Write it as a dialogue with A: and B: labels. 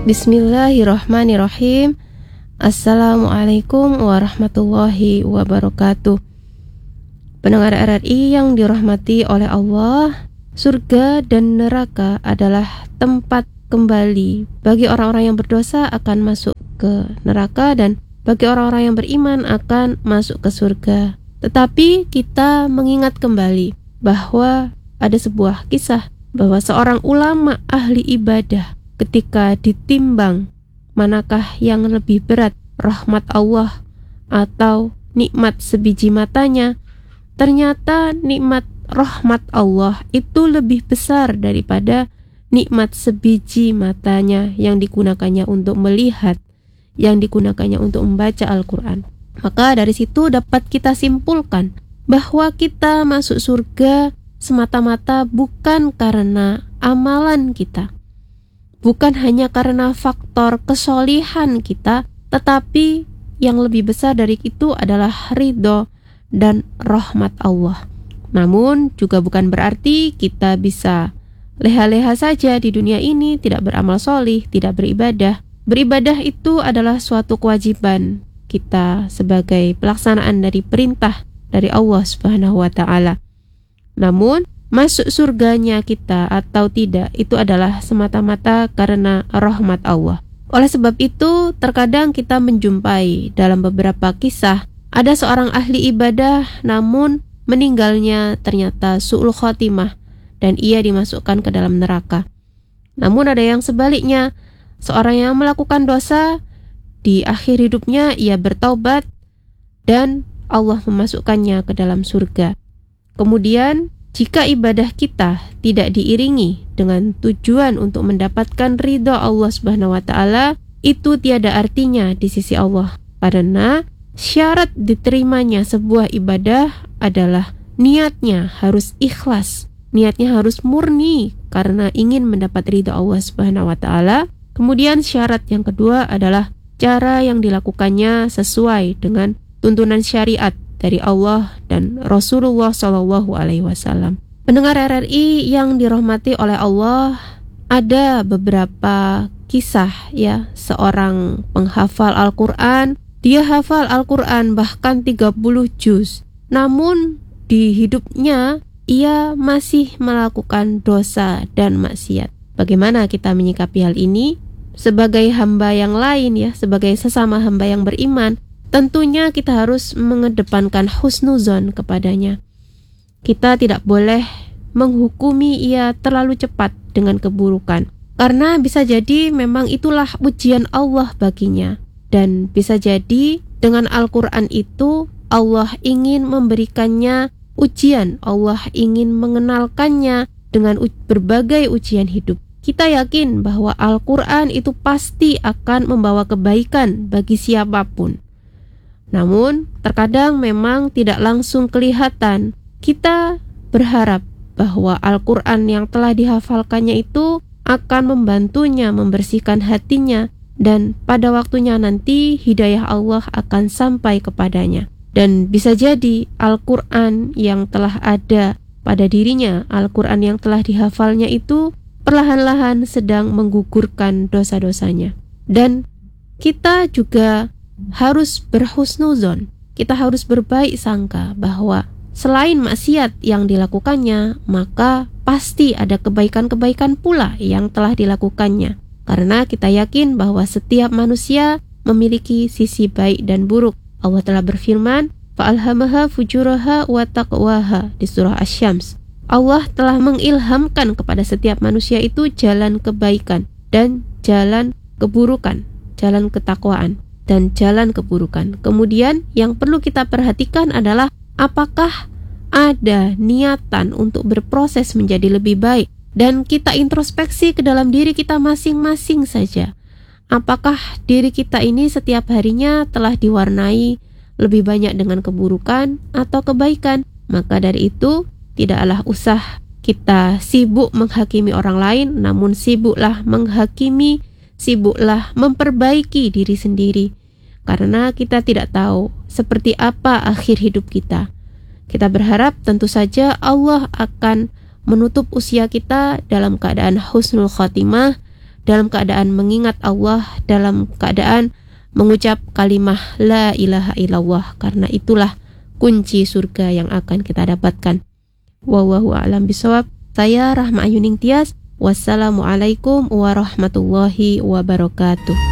A: Bismillahirrahmanirrahim. Assalamualaikum warahmatullahi wabarakatuh. Pendengar RRI yang dirahmati oleh Allah, surga dan neraka adalah tempat kembali bagi orang-orang yang berdosa akan masuk ke neraka, dan bagi orang-orang yang beriman akan masuk ke surga. Tetapi kita mengingat kembali bahwa ada sebuah kisah bahwa seorang ulama ahli ibadah ketika ditimbang manakah yang lebih berat, rahmat Allah atau nikmat sebiji matanya, ternyata nikmat rahmat Allah itu lebih besar daripada nikmat sebiji matanya yang digunakannya untuk melihat, yang digunakannya untuk membaca Al-Quran. Maka dari situ dapat kita simpulkan bahwa kita masuk surga semata-mata bukan karena amalan kita, bukan hanya karena faktor kesolihan kita, tetapi yang lebih besar dari itu adalah ridho dan rahmat Allah. Namun juga bukan berarti kita bisa leha-leha saja di dunia ini, tidak beramal solih, tidak beribadah. Beribadah itu adalah suatu kewajiban kita sebagai pelaksanaan dari perintah dari Allah Subhanahu wa Ta'ala. Namun masuk surganya kita atau tidak itu adalah semata-mata karena rahmat Allah. Oleh sebab itu, terkadang kita menjumpai dalam beberapa kisah ada seorang ahli ibadah namun meninggalnya ternyata su'ul khotimah dan ia dimasukkan ke dalam neraka. Namun ada yang sebaliknya, seorang yang melakukan dosa di akhir hidupnya ia bertaubat dan Allah memasukkannya ke dalam surga. Kemudian jika ibadah kita tidak diiringi dengan tujuan untuk mendapatkan ridha Allah Subhanahu wa Ta'ala, itu tiada artinya di sisi Allah. Karena syarat diterimanya sebuah ibadah adalah niatnya harus ikhlas, niatnya harus murni karena ingin mendapat ridha Allah Subhanahu wa Ta'ala. Kemudian syarat yang kedua adalah cara yang dilakukannya sesuai dengan tuntunan syariat dari Allah dan Rasulullah SAW. Pendengar RRI yang dirahmati oleh Allah, ada beberapa kisah ya, seorang penghafal Al-Quran, dia hafal Al-Quran bahkan 30 juz, namun di hidupnya ia masih melakukan dosa dan maksiat. Bagaimana kita menyikapi hal ini? Sebagai hamba yang lain ya, sebagai sesama hamba yang beriman, tentunya kita harus mengedepankan husnuzon kepadanya. Kita tidak boleh menghukumi ia terlalu cepat dengan keburukan, karena bisa jadi memang itulah ujian Allah baginya. Dan bisa jadi dengan Al-Quran itu Allah ingin memberikannya ujian, Allah ingin mengenalkannya dengan berbagai ujian hidup. Kita yakin bahwa Al-Quran itu pasti akan membawa kebaikan bagi siapapun. Namun, terkadang memang tidak langsung kelihatan. Kita berharap bahwa Al-Quran yang telah dihafalkannya itu akan membantunya membersihkan hatinya, dan pada waktunya nanti hidayah Allah akan sampai kepadanya. Dan bisa jadi Al-Quran yang telah ada pada dirinya, Al-Quran yang telah dihafalnya itu perlahan-lahan sedang menggugurkan dosa-dosanya. Dan kita juga harus berhusnuzon, kita harus berbaik sangka bahwa selain maksiat yang dilakukannya, maka pasti ada kebaikan-kebaikan pula yang telah dilakukannya. Karena kita yakin bahwa setiap manusia memiliki sisi baik dan buruk. Allah telah berfirman, fa'alhamaha fujuraha wa taqwaha di surah Asy-Syams. Allah telah mengilhamkan kepada setiap manusia itu jalan kebaikan dan jalan keburukan, jalan ketakwaan dan jalan keburukan. Kemudian yang perlu kita perhatikan adalah apakah ada niatan untuk berproses menjadi lebih baik, dan kita introspeksi ke dalam diri kita masing-masing saja. Apakah diri kita ini setiap harinya telah diwarnai lebih banyak dengan keburukan atau kebaikan? Maka dari itu tidaklah usah kita sibuk menghakimi orang lain, namun sibuklah menghakimi, sibuklah memperbaiki diri sendiri. Karena kita tidak tahu seperti apa akhir hidup kita. Kita berharap tentu saja Allah akan menutup usia kita dalam keadaan husnul khotimah dalam keadaan mengingat Allah, dalam keadaan mengucap kalimah la ilaha illallah, karena itulah kunci surga yang akan kita dapatkan. Wallahu a'lam bishawab. Saya Rahma Ayuning Tias. Wassalamualaikum warahmatullahi wabarakatuh.